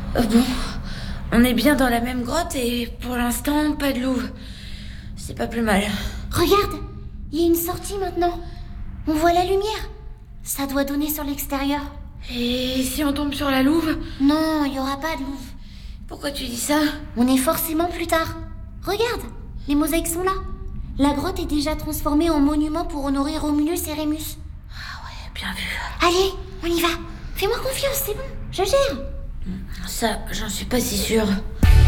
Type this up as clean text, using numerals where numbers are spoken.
Bon, on est bien dans la même grotte et pour l'instant, pas de louve. C'est pas plus mal. Regarde, il y a une sortie maintenant. On voit la lumière. Ça doit donner sur l'extérieur. Et si on tombe sur la louve? Non, il y aura pas de louve. Pourquoi tu dis ça? On est forcément plus tard. Regarde, les mosaïques sont là. La grotte est déjà transformée en monument pour honorer Romulus et Rémus. Ah ouais, bien vu. Allez, on y va. Fais-moi confiance, c'est bon, je gère. Ça, j'en suis pas si sûre.